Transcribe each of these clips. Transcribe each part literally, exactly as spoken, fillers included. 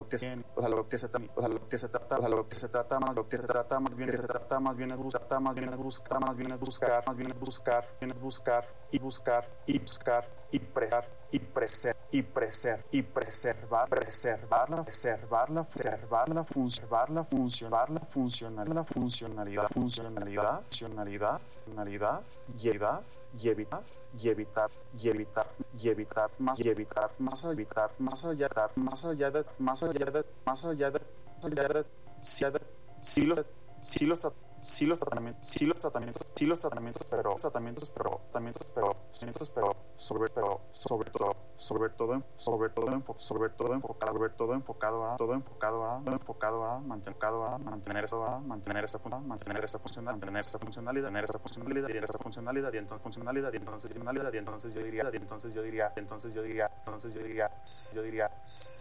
que se, o sea, lo que se, o sea, lo que se trata, o sea, lo que se trata más, lo que se trata más bien, que se trata más bien es buscar, más bien es buscar, más bien es buscar, más bien es buscar, bien es buscar y buscar y buscar y presar y preser y preser y preservar, preservarla, preservarla, preservarla, funcionarla, funcionarla, funcionar la funcionalidad, funcionalidad, funcionalidad, funcionalidad y evitar, y evitar, y evitar, y evitar, y evitar más, y evitar más, evitar más allá de, más allá de, más allá de, más allá de, más allá de, si de, si los, si los sí los tratamientos, sí los tratamientos, sí los tratamientos, pero tratamientos, pero tratamientos, pero tratamientos, pero sobre, pero sobre todo, sobre todo, sobre todo, sobre todo enfocado, sobre todo enfocado a, todo enfocado a, todo enfocado a, enfocado a mantener eso, a mantener esa función, mantener esa funcionalidad, mantener esa funcionalidad, tener esa funcionalidad, y esa funcionalidad, y entonces funcionalidad, y entonces funcionalidad, y entonces yo diría, y entonces yo diría, entonces yo diría, entonces yo diría, yo diría,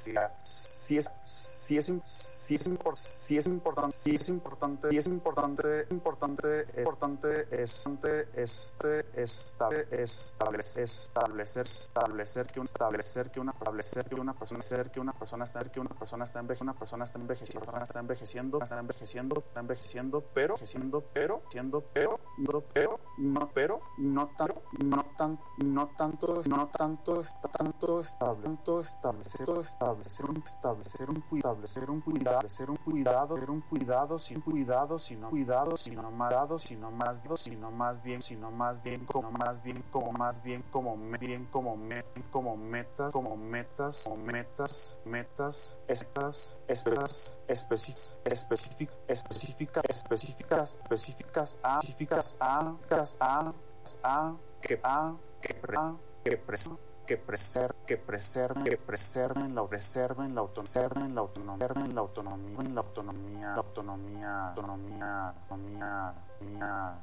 si es, si es, si es importante, si es importante, si es importante, si es importante importante importante este este estable, establecer establecer establecer que un establecer que una establecer que una persona ser que una persona está que una persona está envejeciendo una persona está envejeciendo una persona está envejeciendo está envejeciendo está envejeciendo pero envejeciendo pero siendo pero no pero no pero no tanto no tan no tanto no tanto está tanto estable tanto establecer establecer un establecer un cuidado establecer un cuidado ser un cuidado ser un cuidado sin cuidado sino cuidado sino más dado sino más sino más bien sino más bien como más bien como más bien como bien como me, como metas como metas como metas metas estas estas específicas específicas específicas específicas específicas a específicas a a a que a que pre que pres que preser que preserven que preserven la preserven la autonomía la autonomía la autonomía la autonomía la autonomía autonomía autonomía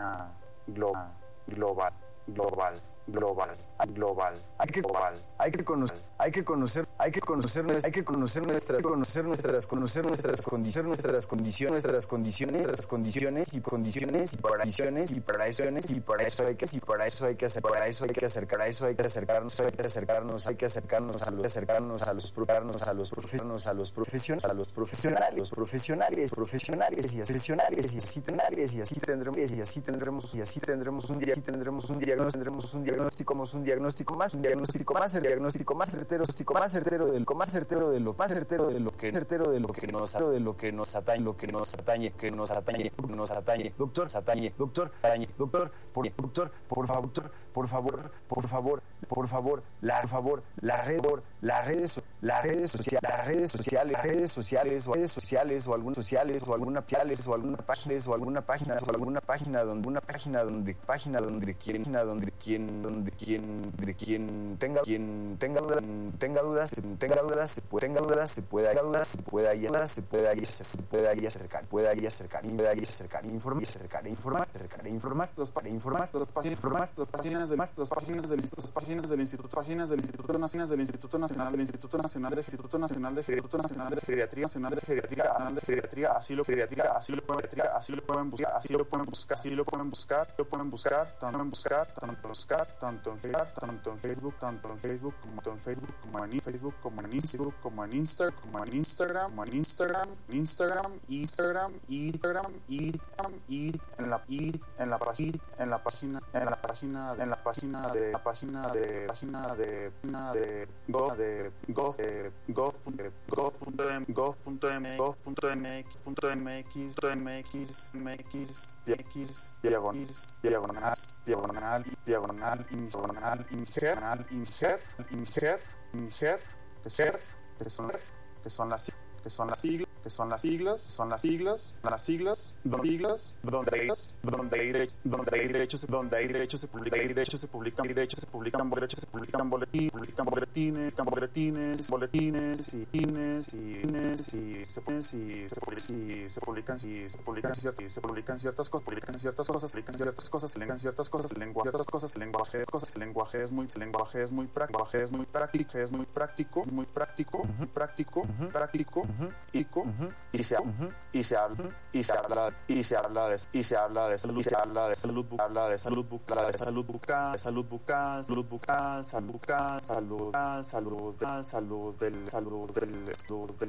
global global global global global hay que global hay que conocer hay que conocer hay que conocer hay que conocer nuestras conocer nuestras conocer nuestras condiciones nuestras condiciones nuestras condiciones nuestras condiciones y condiciones y para condiciones y para eso y para eso hay que y para eso hay que hacer para eso hay que acercar a eso hay que acercarnos hay que acercarnos hay que acercarnos a los acercarnos a los procarnos a los profesionales a los profesionales a los profesionales los profesionales profesionales y profesionales y así tendremos y así tendremos y así tendremos y así tendremos un día y tendremos un diagnóstico tendremos un diagnóstico más un diagnóstico más un diagnóstico más el diagnóstico más certero más certero de lo más certero de lo más certero de lo que certero de lo que nos de lo que nos atañe lo que nos atañe que nos atañe nos atañe doctor atañe doctor atañe doctor por doctor por favor por favor por favor por favor la por favor la red las redes las redes sociales las redes sociales las redes sociales o redes sociales o algunas sociales o alguna sociales o alguna página o alguna página o alguna página donde una página donde página donde quien donde quien donde quien de quien tenga quien tenga tenga dudas tenga dudas se puede tenga dudas se pueda dudas se pueda ir se pueda ir se pueda ir acercar pueda ir acercar pueda ir acercar informar acercar informar acercar informar las para informar las páginas informar las páginas de las páginas del instituto las páginas del instituto páginas del instituto nacional del instituto nacional del instituto nacional de instituto nacional de instituto nacional de geriatría nacional de geriatría nacional de geriatría así lo geriatría así lo pueden así lo pueden buscar así lo pueden buscar así lo pueden buscar lo pueden buscar tanto en buscar tanto buscar tanto en Facebook tanto en Facebook tanto en Facebook como en Facebook como en Facebook como en Facebook como en Instagram como en Instagram como en Instagram Instagram Instagram Instagram Instagram y en la y en la página en la página en la página en la página de la página de página de página de go de go de go go punto m go punto m go punto mx punto mx mx mx x diagonal diagonal diagonal diagonal diagonal inger inger inger inger que ser que son que son las que son las siglas que son las siglas son las siglas las siglas donde siglas donde ellas donde hay de donde hay derechos donde hay derechos se publican y de hecho se publican y de hecho se publican derechos se publican boletines publican boletines boletines boletines y tines y tines y se pueden si se publican se publican si se publican ciertas se publican ciertas cosas publican ciertas cosas publican ciertas cosas se leen ciertas cosas lenguaje ciertas cosas lenguaje cosas lenguaje es muy lenguaje es muy práctico es muy práctico es muy práctico muy práctico muy práctico práctico y y se y se habla y se habla y se habla de y se habla de salud se habla de salud habla de salud bucal de salud bucal salud bucal salud bucal salud bucal salud salud salud del salud del salud del